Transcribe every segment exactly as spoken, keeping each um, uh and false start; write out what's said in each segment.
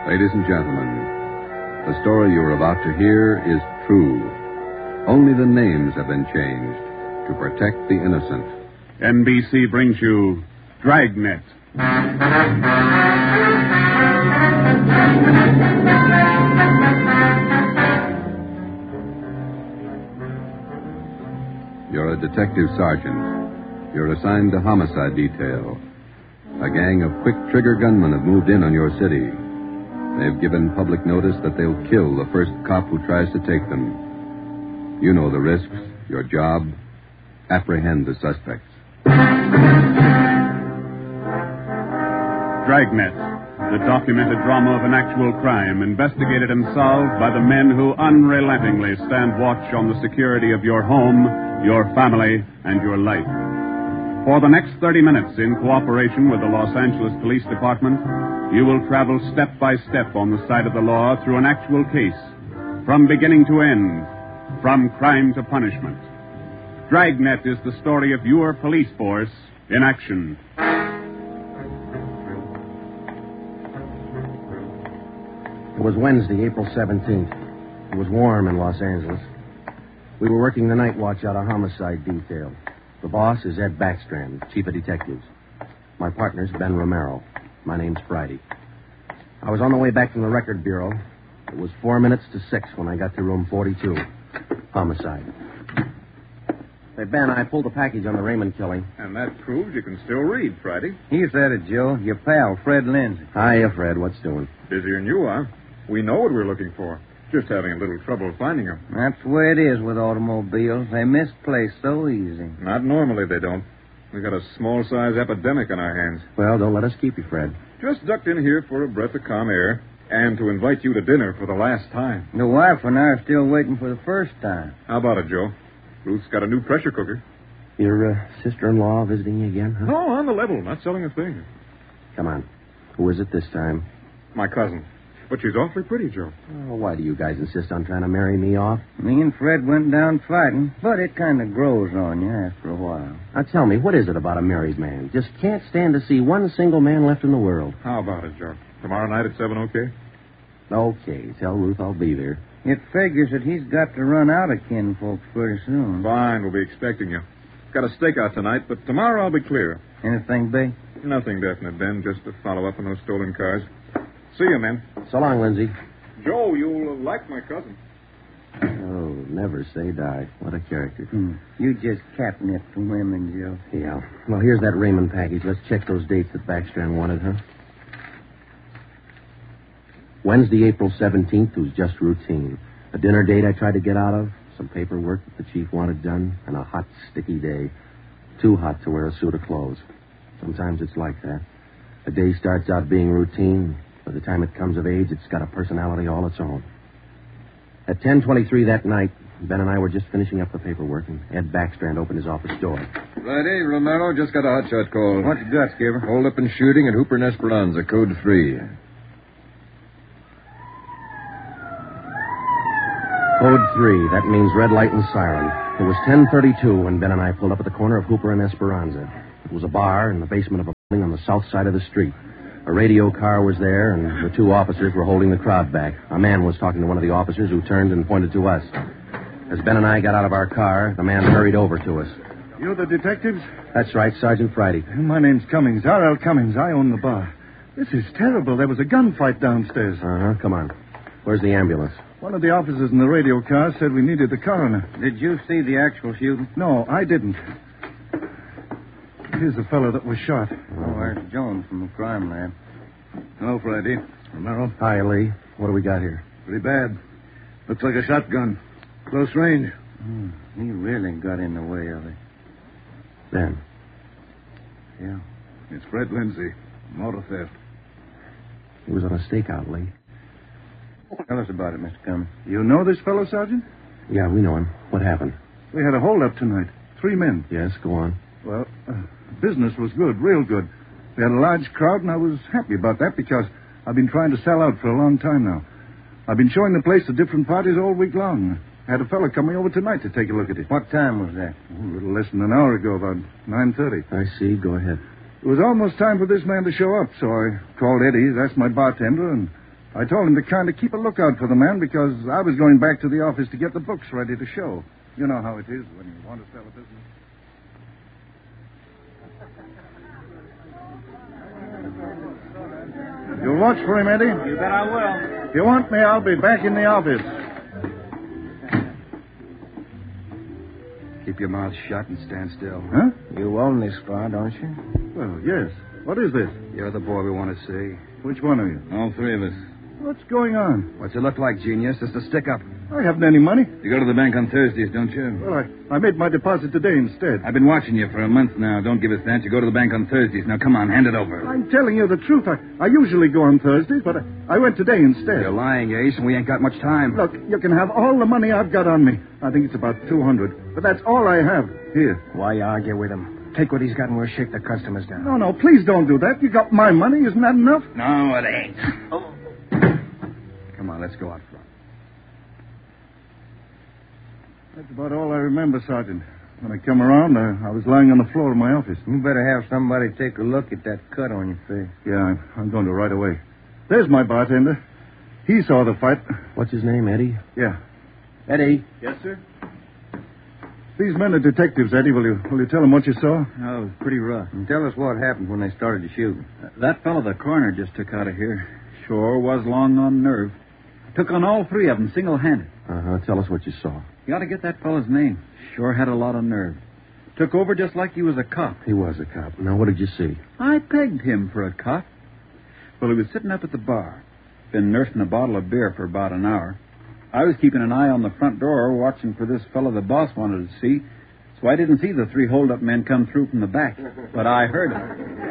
Ladies and gentlemen, the story you're about to hear is true. Only the names have been changed to protect the innocent. N B C brings you Dragnet. You're a detective sergeant. You're assigned to homicide detail. A gang of quick-trigger gunmen have moved in on your city. They've given public notice that they'll kill the first cop who tries to take them. You know the risks. Your job, apprehend the suspects. Dragnet, the documented drama of an actual crime, investigated and solved by the men who unrelentingly stand watch on the security of your home, your family, and your life. For the next thirty minutes, in cooperation with the Los Angeles Police Department, you will travel step by step on the side of the law through an actual case, from beginning to end, from crime to punishment. Dragnet is the story of your police force in action. It was Wednesday, April seventeenth. It was warm in Los Angeles. We were working the night watch out of homicide detail. The boss is Ed Backstrand, chief of detectives. My partner's Ben Romero. My name's Friday. I was on the way back from the record bureau. It was four minutes to six when I got to room forty-two. Homicide. Hey, Ben, I pulled a package on the Raymond killing. And that proves you can still read, Friday. He said it, Joe. Your pal, Fred Lindsay. Hiya, Fred. What's doing? Busier than you are. We know what we're looking for. Just having a little trouble finding them. That's the way it is with automobiles. They misplace so easy. Not normally, they don't. We've got a small-size epidemic on our hands. Well, don't let us keep you, Fred. Just ducked in here for a breath of calm air and to invite you to dinner for the last time. The wife and I are still waiting for the first time. How about it, Joe? Ruth's got a new pressure cooker. Your uh, sister-in-law visiting you again, huh? No, on the level. Not selling a thing. Come on. Who is it this time? My cousin. But she's awfully pretty, Joe. Oh, why do you guys insist on trying to marry me off? Me and Fred went down fighting, but it kind of grows on you after a while. Now, tell me, what is it about a married man? Just can't stand to see one single man left in the world. How about it, Joe? Tomorrow night at seven, okay? Okay, tell Ruth I'll be there. It figures that he's got to run out of kinfolks pretty soon. Fine, we'll be expecting you. Got a stakeout tonight, but tomorrow I'll be clear. Anything big? Nothing definite, Ben. Just to follow up on those stolen cars. See you, men. So long, Lindsay. Joe, you'll like my cousin. Oh, never say die. What a character. Hmm. You just catnip for women, Joe. Yeah. Well, here's that Raymond package. Let's check those dates that Backstrand wanted, huh? Wednesday, April seventeenth was just routine. A dinner date I tried to get out of, some paperwork that the chief wanted done, and a hot, sticky day. Too hot to wear a suit of clothes. Sometimes it's like that. A day starts out being routine. By the time it comes of age, it's got a personality all its own. At ten twenty-three that night, Ben and I were just finishing up the paperwork, and Ed Backstrand opened his office door. Friday, Romero, just got a hotshot call. What's your guts, Giver? Hold up and shooting at Hooper and Esperanza, code three. Code three, that means red light and siren. It was ten thirty-two when Ben and I pulled up at the corner of Hooper and Esperanza. It was a bar in the basement of a building on the south side of the street. A radio car was there, and the two officers were holding the crowd back. A man was talking to one of the officers who turned and pointed to us. As Ben and I got out of our car, the man hurried over to us. You're the detectives? That's right, Sergeant Friday. My name's Cummings, R L. Cummings. I own the bar. This is terrible. There was a gunfight downstairs. Uh-huh, come on. Where's the ambulance? One of the officers in the radio car said we needed the coroner. Did you see the actual shooting? No, I didn't. Here's the fellow that was shot. Oh, there's Jones from the crime lab. Hello, Friday. Romero. Hi, Lee. What do we got here? Pretty bad. Looks like a shotgun. Close range. Hmm. He really got in the way of it. Ben. Yeah. It's Fred Lindsay. Motor theft. He was on a stakeout, Lee. Tell us about it, Mister Cummings. You know this fellow, Sergeant? Yeah, we know him. What happened? We had a holdup tonight. Three men. Yes, go on. Well, uh, business was good, real good. We had a large crowd, and I was happy about that because I've been trying to sell out for a long time now. I've been showing the place to different parties all week long. I had a fellow coming over tonight to take a look at it. What time was that? Oh, a little less than an hour ago, about nine thirty. I see. Go ahead. It was almost time for this man to show up, so I called Eddie, that's my bartender, and I told him to kind of keep a lookout for the man because I was going back to the office to get the books ready to show. You know how it is when you want to sell a business. You'll watch for him, Eddie? You bet I will. If you want me, I'll be back in the office. Keep your mouth shut and stand still. Huh? You own this bar, don't you? Well, yes. What is this? You're the boy we want to see. Which one are you? All three of us. What's going on? What's it look like, genius? Just a stick-up. I haven't any money. You go to the bank on Thursdays, don't you? Well, I, I made my deposit today instead. I've been watching you for a month now. Don't give us that. You go to the bank on Thursdays. Now, come on, hand it over. I'm telling you the truth. I, I usually go on Thursdays, but I, I went today instead. You're lying, Ace, and we ain't got much time. Look, you can have all the money I've got on me. I think it's about two hundred, but that's all I have. Here. Why argue with him? Take what he's got and we'll shake the customers down. No, no, please don't do that. You got my money. Isn't that enough? No, it ain't. Oh. Come on, let's go out front. That's about all I remember, Sergeant. When I come around, I, I was lying on the floor of my office. You better have somebody take a look at that cut on your face. Yeah, I'm, I'm going to right away. There's my bartender. He saw the fight. What's his name, Eddie? Yeah. Eddie. Yes, sir? These men are detectives, Eddie. Will you will you tell them what you saw? Oh, it was pretty rough. And tell us what happened when they started to shoot. That fellow the coroner just took out of here sure was long on nerve. Took on all three of them single-handed. Uh-huh. Tell us what you saw. You ought to get that fellow's name. Sure had a lot of nerve. Took over just like he was a cop. He was a cop. Now, what did you see? I pegged him for a cop. Well, he was sitting up at the bar. Been nursing a bottle of beer for about an hour. I was keeping an eye on the front door, watching for this fellow the boss wanted to see, so I didn't see the three hold-up men come through from the back, but I heard them.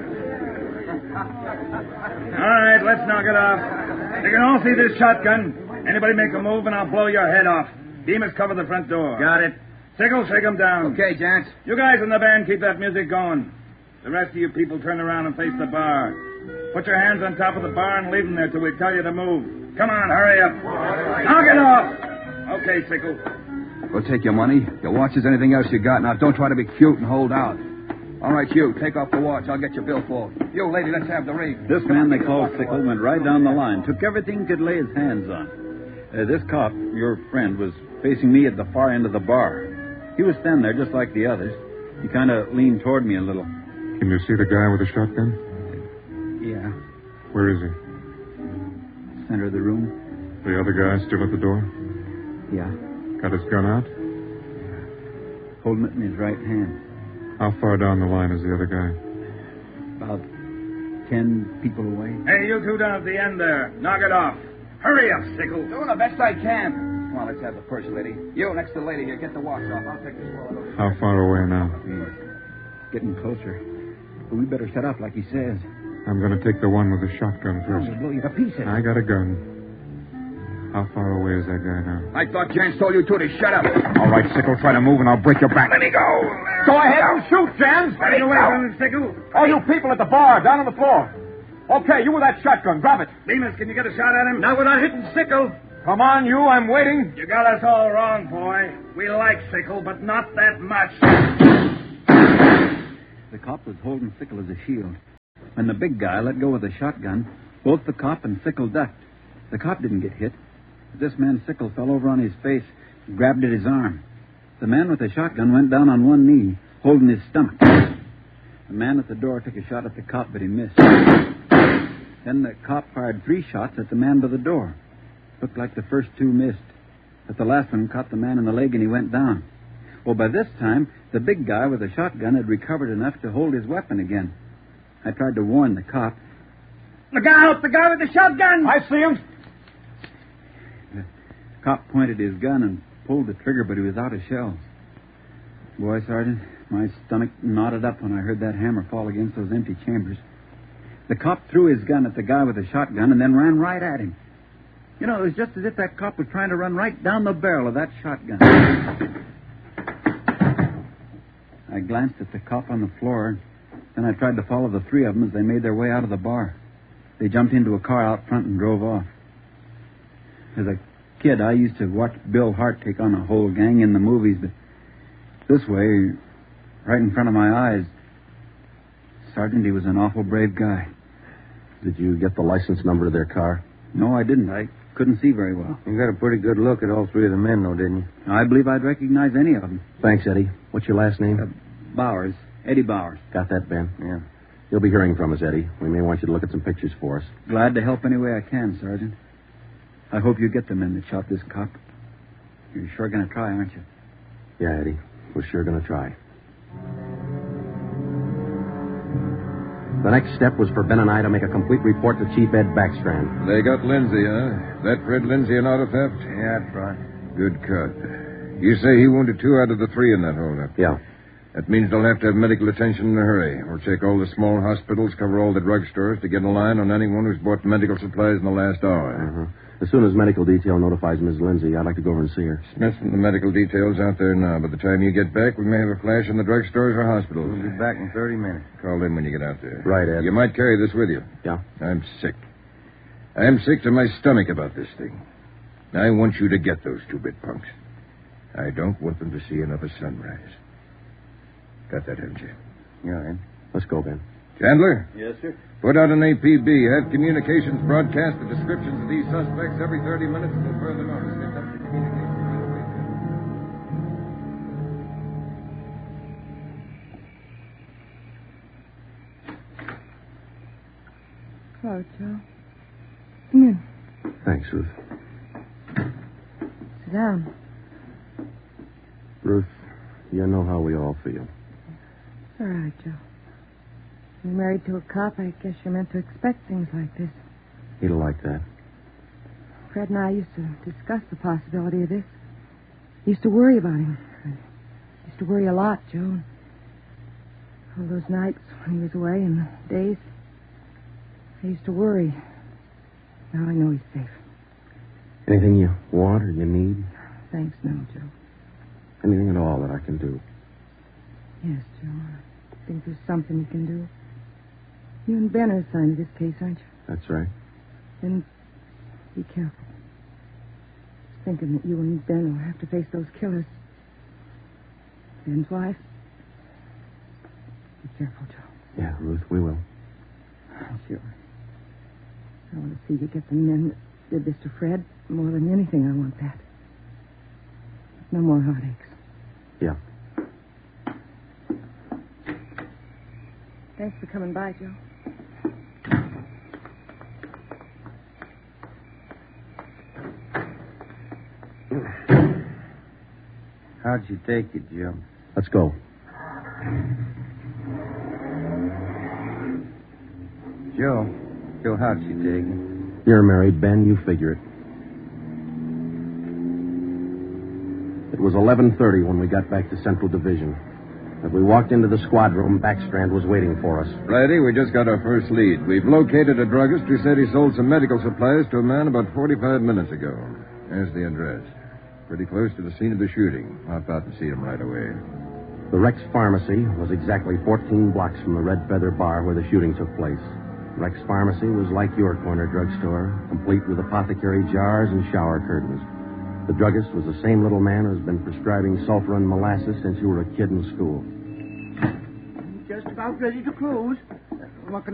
All right, let's knock it off. You can all see this shotgun. Anybody make a move, and I'll blow your head off. Demas, cover the front door. Got it. Sickle, shake them down. Okay, gents. You guys in the band, keep that music going. The rest of you people turn around and face the bar. Put your hands on top of the bar and leave them there till we tell you to move. Come on, hurry up. Knock it off. Okay, Sickle. We'll take your money, your watches, anything else you got. Now, don't try to be cute and hold out. All right, you, take off the watch. I'll get your billfold. You, lady, let's have the ring. This man they called Sickle went right down the line, took everything he could lay his hands on. Uh, this cop, your friend, was facing me at the far end of the bar. He was standing there just like the others. He kind of leaned toward me a little. Can you see the guy with the shotgun? Yeah. Where is he? Center of the room. The other guy still at the door? Yeah. Got his gun out? Holding it in his right hand. How far down the line is the other guy? About ten people away. Hey, you two down at the end there. Knock it off. Hurry up, Sickle. Doing the best I can. Come on, let's have the purse, lady. You, next to the lady here, get the watch off. I'll take this one. How far away now? He's getting closer. But we better set up like he says. I'm going to take the one with the shotgun first. He'll blow you to pieces. I got a gun. How far away is that guy now? I thought Jans told you to, to shut up. All right, Sickle, try to move and I'll break your back. Let me go. Go ahead and shoot, Jans. Get away from him, Sickle. All you people at the bar, down on the floor. Okay, you with that shotgun, grab it. Demas, can you get a shot at him? Not without hitting Sickle. Come on, you, I'm waiting. You got us all wrong, boy. We like Sickle, but not that much. The cop was holding Sickle as a shield. When the big guy let go of the shotgun, both the cop and Sickle ducked. The cop didn't get hit. This man Sickle fell over on his face, grabbed at his arm. The man with the shotgun went down on one knee, holding his stomach. The man at the door took a shot at the cop, but he missed. Then the cop fired three shots at the man by the door. Looked like the first two missed, but the last one caught the man in the leg and he went down. Well, by this time, the big guy with the shotgun had recovered enough to hold his weapon again. I tried to warn the cop. Look out! The guy with the shotgun! I see him. The cop pointed his gun and pulled the trigger, but he was out of shells. Boy, Sergeant, my stomach knotted up when I heard that hammer fall against those empty chambers. The cop threw his gun at the guy with the shotgun and then ran right at him. You know, it was just as if that cop was trying to run right down the barrel of that shotgun. I glanced at the cop on the floor, then I tried to follow the three of them as they made their way out of the bar. They jumped into a car out front and drove off. As a kid, I used to watch Bill Hart take on a whole gang in the movies, but this way, right in front of my eyes, Sergeant, he was an awful brave guy. Did you get the license number of their car? No, I didn't. I couldn't see very well. You got a pretty good look at all three of the men, though, didn't you? I believe I'd recognize any of them. Thanks, Eddie. What's your last name? Uh, Bowers. Eddie Bowers. Got that, Ben? Yeah. You'll be hearing from us, Eddie. We may want you to look at some pictures for us. Glad to help any way I can, Sergeant. I hope you get the men that shot this cop. You're sure going to try, aren't you? Yeah, Eddie. We're sure going to try. The next step was for Ben and I to make a complete report to Chief Ed Backstrand. They got Lindsay, huh? That Fred Lindsay an auto theft? Yeah, that's right. Good cut. You say he wounded two out of the three in that holdup? Yeah. That means they'll have to have medical attention in a hurry. We'll check all the small hospitals, cover all the drugstores to get a line on anyone who's bought medical supplies in the last hour. Uh-huh. As soon as medical detail notifies Miss Lindsay, I'd like to go over and see her. Smith and the medical detail's out there now. By the time you get back, we may have a flash in the drugstores or hospitals. We'll be back in thirty minutes. Call in when you get out there. Right, Ed. You might carry this with you. Yeah? I'm sick. I'm sick to my stomach about this thing. I want you to get those two-bit punks. I don't want them to see another sunrise. Got that, haven't you? Yeah, Ed. Let's go, Ben. Chandler? Yes, sir. Put out an A P B. Have communications broadcast the descriptions of these suspects every thirty minutes until further notice. Get that to communications right away. Hello, Joe. Come in. Thanks, Ruth. Sit down. Ruth, you know how we all feel. It's all right, Joe. You're married to a cop, I guess you're meant to expect things like this. He'd like that. Fred and I used to discuss the possibility of this. Used to worry about him. I used to worry a lot, Joe. All those nights when he was away and the days, I used to worry. Now I know he's safe. Anything you want or you need? Thanks, no, Joe. Anything at all that I can do? Yes, Joe. I think there's something you can do. You and Ben are assigned to this case, aren't you? That's right. Then be careful. Thinking that you and Ben will have to face those killers. Ben's wife. Be careful, Joe. Yeah, Ruth, we will. Sure. I want to see you get the men that did this to Fred. More than anything, I want that. No more heartaches. Yeah. Thanks for coming by, Joe. How'd you take it, Joe? Let's go. Joe. Joe, how'd you take it? You're married, Ben. You figure it. It was eleven thirty when we got back to Central Division. As we walked into the squad room, Backstrand was waiting for us. Righty, we just got our first lead. We've located a druggist who said he sold some medical supplies to a man about forty-five minutes ago. There's the address. Pretty close to the scene of the shooting. Hop out and see him right away. The Rex Pharmacy was exactly fourteen blocks from the Red Feather Bar where the shooting took place. Rex Pharmacy was like your corner drugstore, complete with apothecary jars and shower curtains. The druggist was the same little man who's been prescribing sulfur and molasses since you were a kid in school. Just about ready to close. What can